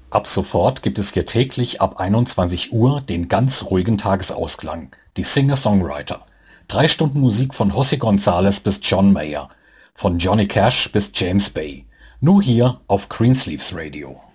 Ab sofort gibt es hier täglich ab 21 Uhr den ganz ruhigen Tagesausklang, die Singer-Songwriter. 3 Stunden Musik von José González bis John Mayer, von Johnny Cash bis James Bay. Nur hier auf Greensleeves Radio.